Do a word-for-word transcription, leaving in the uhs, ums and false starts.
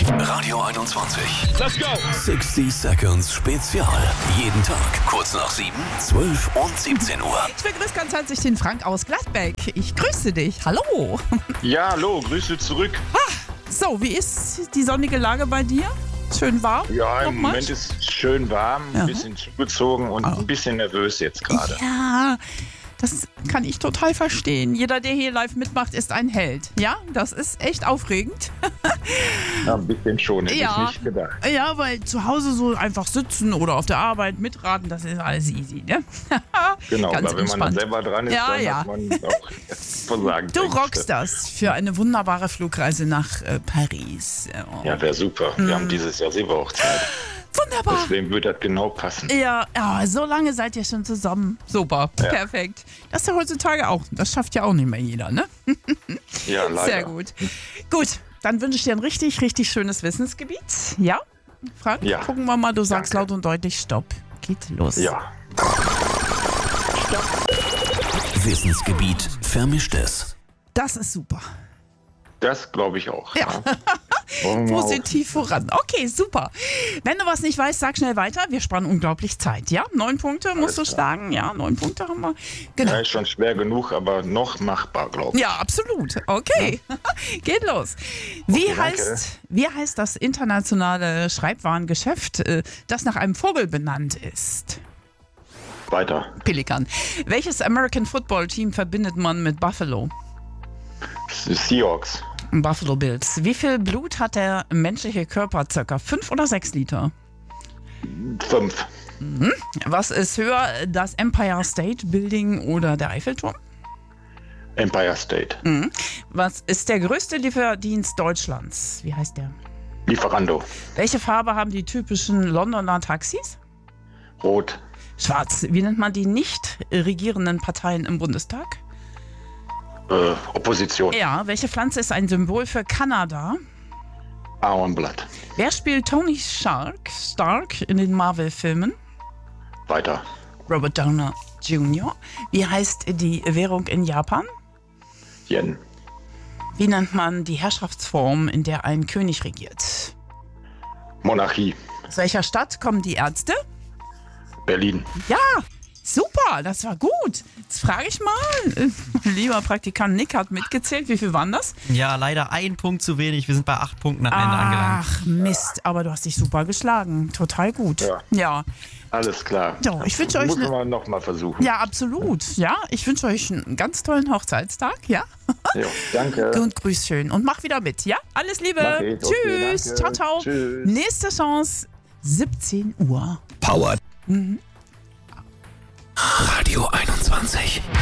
Radio einundzwanzig. Let's go! sechzig Seconds Spezial. Jeden Tag kurz nach sieben, zwölf und siebzehn Uhr. Ich begrüße ganz herzlich den Frank aus Gladbeck. Ich grüße dich. Hallo. Ja, hallo, Grüße zurück. Ah, so, wie ist die sonnige Lage bei dir? Schön warm? Ja, im Nochmal? Moment ist es schön warm, ein Ja. bisschen zugezogen und Oh. ein bisschen nervös jetzt gerade. Ja, das kann ich total verstehen. Jeder, der hier live mitmacht, ist ein Held. Ja, das ist echt aufregend. Ja, ein bisschen schon, hätte Ja. ich nicht gedacht. Ja, weil zu Hause so einfach sitzen oder auf der Arbeit mitraten, das ist alles easy, ne? Genau, Ganz aber wenn man dann entspannt. selber dran ist, Ja, dann ja. hat man auch Versagen. Du rockst das für eine wunderbare Flugreise nach äh, Paris. Oh. Ja, wäre super. Wir haben dieses Jahr Silberhochzeit. Wunderbar. Deswegen würde das genau passen. Ja, ja, so lange seid ihr schon zusammen. Super, Ja. perfekt. Das ist ja heutzutage auch, das schafft ja auch nicht mehr jeder, ne? Ja, leider. Sehr gut. Gut, dann wünsche ich dir ein richtig, richtig schönes Wissensgebiet. Ja? Frank, Ja. gucken wir mal, du sagst Danke. laut und deutlich Stopp. Geht los. Ja. Wissensgebiet Vermischtes. Das ist super. Das glaube ich auch. Ja. Wollen wir mal Positiv voran. Okay, super. Wenn du was nicht weißt, sag schnell weiter. Wir sparen unglaublich Zeit. Ja, neun Punkte musst du Alles klar. schlagen. Ja, neun Punkte haben wir. auf- Genau. Ja, ist schon schwer genug, aber noch machbar, glaube ich. Ja, absolut. Okay, geht los. Wie, Okay, danke. heißt, wie heißt das internationale Schreibwarengeschäft, äh, das nach einem Vogel benannt ist? Weiter. Pelikan. Welches American Football Team verbindet man mit Buffalo? Seahawks. Buffalo Bills. Wie viel Blut hat der menschliche Körper? Circa fünf oder sechs Liter? Fünf. Was ist höher, das Empire State Building oder der Eiffelturm? Empire State. Was ist der größte Lieferdienst Deutschlands? Wie heißt der? Lieferando. Welche Farbe haben die typischen Londoner Taxis? Rot. Schwarz. Wie nennt man die nicht regierenden Parteien im Bundestag? Äh, Opposition. Ja. Welche Pflanze ist ein Symbol für Kanada? Ahornblatt. Wer spielt Tony Stark, Stark in den Marvel-Filmen? Weiter. Robert Downey Junior Wie heißt die Währung in Japan? Yen. Wie nennt man die Herrschaftsform, in der ein König regiert? Monarchie. Aus welcher Stadt kommen die Ärzte? Berlin. Ja, super, das war gut. Jetzt frage ich mal, äh, lieber Praktikant Nick hat mitgezählt. Wie viel waren das? Ja, leider ein Punkt zu wenig. Wir sind bei acht Punkten am Ende angelangt. Ach Mist, aber du hast dich super geschlagen. Total gut. Ja. Ja, Alles klar. So, ich wünsche euch Muss eine- man noch mal versuchen. ja, absolut. Ja, ich wünsche euch einen ganz tollen Hochzeitstag. Ja, Jo, danke. und grüß schön und mach wieder mit. Ja, alles Liebe. Mach ich. Okay, Tschüss. danke. Ciao, ciao. Tschüss. Nächste Chance, siebzehn Uhr. Powered. Radio einundzwanzig.